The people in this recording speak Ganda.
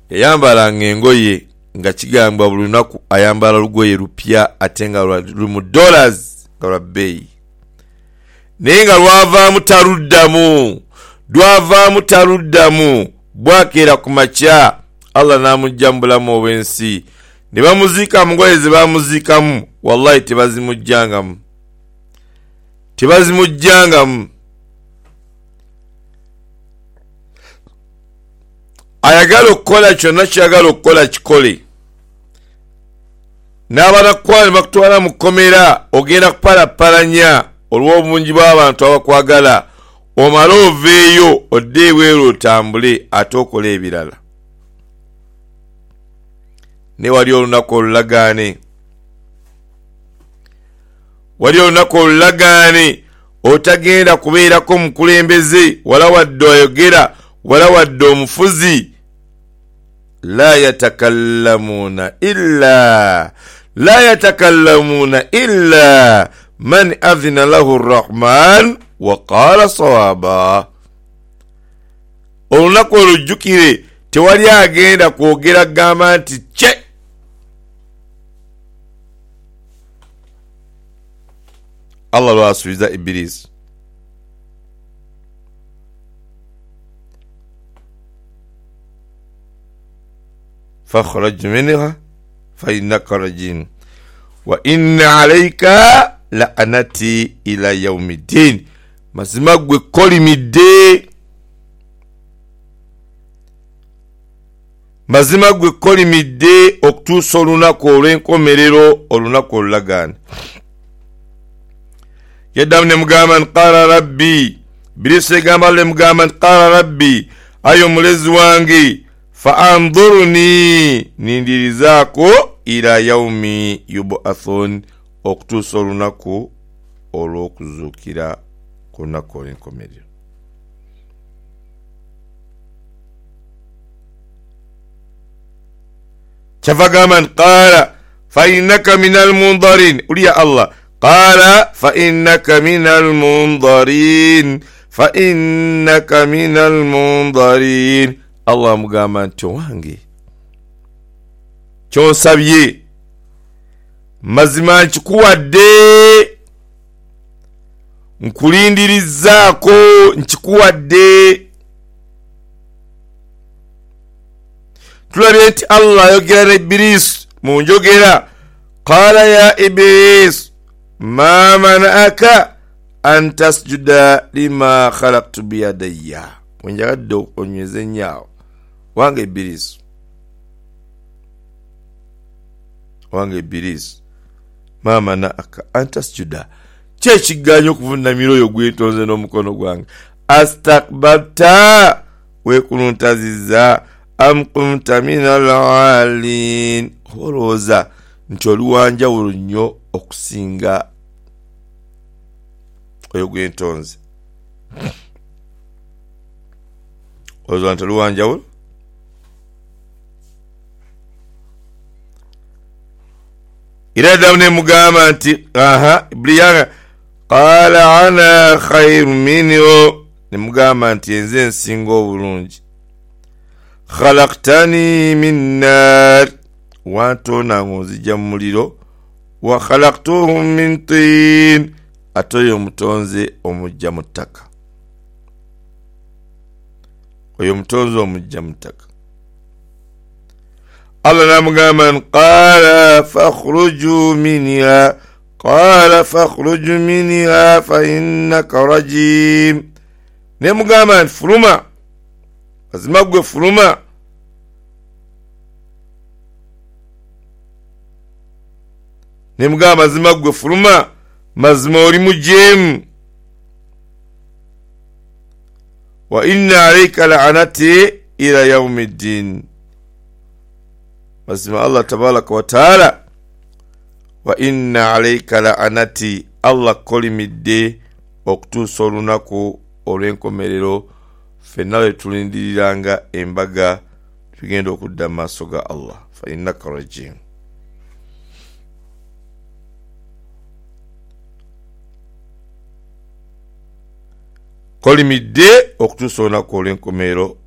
yayambalanga engoye nga kigambwa buli lunaku ayambala lugoye lupya ate nga luli mu dollars nga lwa bbeeyi. Naye nga lwavaamu taluddamu bwakeera ku makya Allah n'amujja mu bulamu obw'ensi. Ne bamuziika mu ngoye ze bamuziikamu, wallahi tebazimujjangamu. Ayagala okukola kyonna kyayagala okukola kikole. N'abanakukwala ne bakutwala mu kkomera, ogenda kupalapalanya olw'obungi bw'abantu abakwagala. Omala oveeyo odde ebweru otambule ate okole ebirala. Ne wali olunaku olulagaane otagenda kubeerako mukulembeze wala wadde oyogera wala wadde omufuzi. La yatakallamuna illa man adhina lahu arrahman wa qala sawaba. Olunaku olujjukire tewali agenda kwogera gamba nti che. Allah lwasubiza Iblis. فاخرج منها فإنك رجيم وإن عليك لعنتي إلى يوم الدين. mazima gwe kolimidde okutuusa olunaku olw'enkomerero, olunaku olulagaane. Yaddamu ne mugamba nti qala rabbi, Ibilisi egamba ne mugamba nti qala rabbi, ayo omulezi wange, fa andhurni, nindirizaako ila yaumi yub'athun, okutuusa olunaku olw'okuzuukira ku lunaku olw'enkomerero. Kyava gamba nti qala fa innaka minal mundharin, uliya Allah qala fa innaka minal mundharin. Allah mugamba nti wange kyonsabye mazima nkikuwadde, nkulindirizaako nkikuwadde. Tulabye nti Allah ayogera ne Iblis mu njogera, qala ya Iblis ma mana'aka an tasjuda lima khalaqtu biyadayya. Wenjagadde onyweze nnyo wange Iblis, ma mana'aka an tasjuda, kyekiganya okuvunamira oyo gwentonze n'omukono gwange. Astakbarta, weekuluntaziza, am kunta minal alin, olowooza nti oli wanjawulo nnyo okusinga oyo gwentonze. Olowooza nti oli wanjawulo. Era Adamu ne mugamba nti Ibriyanga qala ana khairu minhu, ne mugamba nti enze nsinga obulungi. Khalaqtani min nar, wantona ngonzija mu muliro, wa khalaqtuhu min tin, ate oyo omutonze omujja mu ttaka. Allah namugamba qala fakhruju minha fa innaka rajim. Ne mugamba fuluma, mazima gwe fuluma. Ne mugamba mazima gwe fuluma, mazima oli mujemu. Wa inna alayka la'anati ila yawmiddin. Mazima Allah tabaraka wa taala, wa inna alayka la'anati, Allah kolimidde okutuusa olunaku olw'enkomerero, ffenna lwe tulindiriranga embaga tugenda okudda mu maaso ga Allah. Fa innaka rajim. Kolimidde okutuusa olunaku olw'enkomerero